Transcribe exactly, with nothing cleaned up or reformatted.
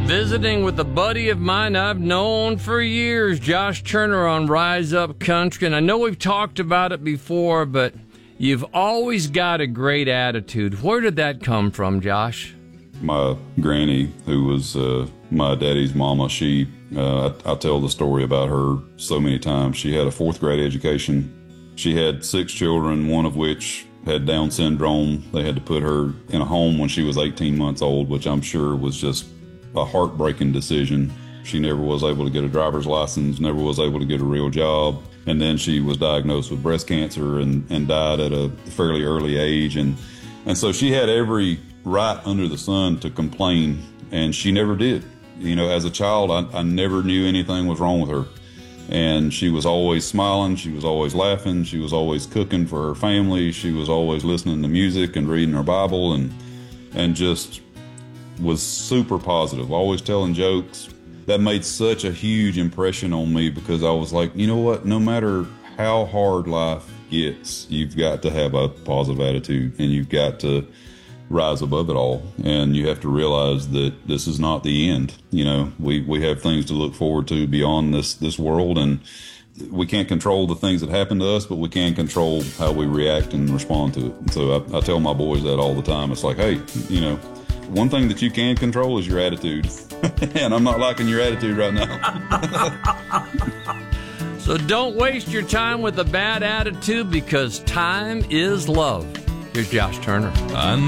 Visiting with a buddy of mine I've known for years, Josh Turner on Rise Up Country. And I know we've talked about it before, but you've always got a great attitude. Where did that come from, Josh? My granny, who was uh, my daddy's mama, she, uh, I, I tell the story about her so many times. She had a fourth grade education. She had six children, one of which had Down syndrome. They had to put her in a home when she was eighteen months old, which I'm sure was just a heartbreaking decision. She never was able to get a driver's license, never was able to get a real job. And then she was diagnosed with breast cancer and, and died at a fairly early age. And, and so she had every right under the sun to complain, and she never did. You know, as a child, I, I never knew anything was wrong with her. And she was always smiling, she was always laughing, she was always cooking for her family, she was always listening to music and reading her Bible, and and just was super positive, always telling jokes. That made such a huge impression on me, because I was like, you know what, no matter how hard life gets, you've got to have a positive attitude, and you've got to rise above it all. And you have to realize that this is not the end. You know, we, we have things to look forward to beyond this, this world, and we can't control the things that happen to us, but we can control how we react and respond to it. And so I, I tell my boys that all the time. It's like, hey, you know, one thing that you can control is your attitude. And I'm not liking your attitude right now. So don't waste your time with a bad attitude, because time is love. Here's Josh Turner. I